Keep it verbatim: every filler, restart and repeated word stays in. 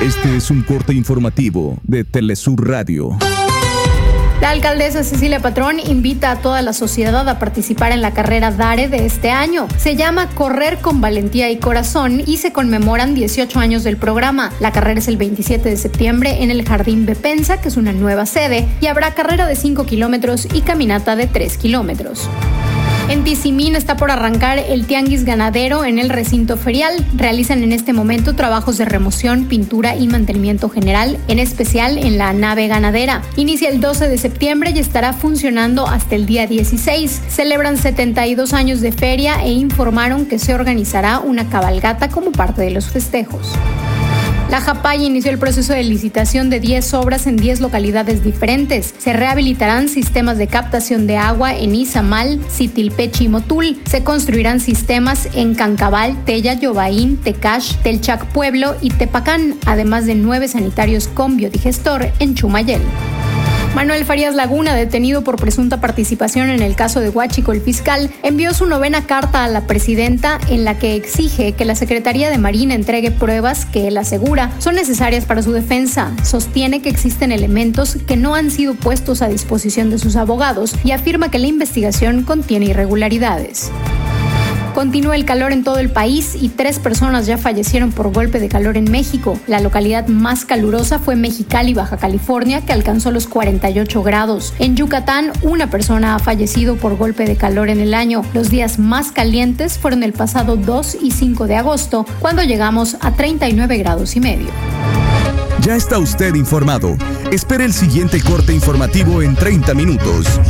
Este es un corte informativo de Telesur Radio. La alcaldesa Cecilia Patrón invita a toda la sociedad a participar en la carrera DARE de este año. Se llama Correr con Valentía y Corazón y se conmemoran dieciocho años del programa. La carrera es el veintisiete de septiembre en el Jardín Bepensa, que es una nueva sede, y habrá carrera de cinco kilómetros y caminata de tres kilómetros. En Tizimín está por arrancar el Tianguis Ganadero en el recinto ferial. Realizan en este momento trabajos de remoción, pintura y mantenimiento general, en especial en la nave ganadera. Inicia el doce de septiembre y estará funcionando hasta el día dieciséis. Celebran setenta y dos años de feria e informaron que se organizará una cabalgata como parte de los festejos. La Japay inició el proceso de licitación de diez obras en diez localidades diferentes. Se rehabilitarán sistemas de captación de agua en Izamal, Citilpechi y Motul. Se construirán sistemas en Cancabal, Tella, Yobaín, Tecash, Telchac Pueblo y Tepacán, además de nueve sanitarios con biodigestor en Chumayel. Manuel Farías Laguna, detenido por presunta participación en el caso de Huáchico el fiscal, envió su novena carta a la presidenta en la que exige que la Secretaría de Marina entregue pruebas que él asegura son necesarias para su defensa. Sostiene que existen elementos que no han sido puestos a disposición de sus abogados y afirma que la investigación contiene irregularidades. Continúa el calor en todo el país y tres personas ya fallecieron por golpe de calor en México. La localidad más calurosa fue Mexicali, Baja California, que alcanzó los cuarenta y ocho grados. En Yucatán, una persona ha fallecido por golpe de calor en el año. Los días más calientes fueron el pasado dos y cinco de agosto, cuando llegamos a treinta y nueve grados y medio. Ya está usted informado. Espere el siguiente corte informativo en treinta minutos.